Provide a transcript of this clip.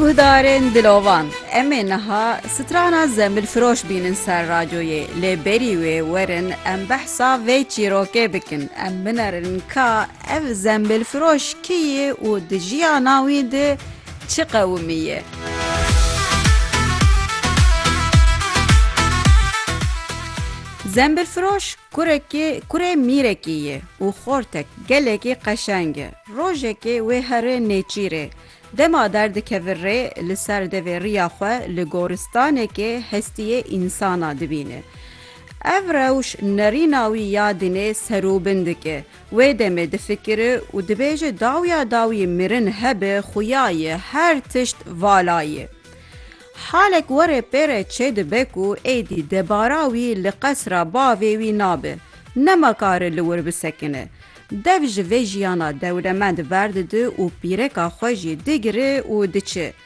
Guhdarên dilovan, em ê niha strana zembilfiroş bînin ser radyoyê. Lê berî wê werin em behsa vê çîrokê bikin. Em binerin ka ev zembilfiroş kî ye û di jiyana wî de çi qewimî ye. Zembilfiroş kurê mîrekî ye û xortek gelekî qeşeng e. Rojekê wê here nêçîrê. Dema derdikeve rê li ser devê riya xwe li goristanekê hestiyê însana dibîne. Ev rewş nerîna wî ya dinê serûbin dike. Wê demê difikire û dibêje dawiya dawî mirin hebe xuya ye her tişt vala ye. Halek were pêre çê dibe ku êdî debara wî li qesra bavê wî nabe. Nemakare li wir bisekine. Dev ji vê jiyana dewlemend berdide û pîreka xwe jî digire û diçe.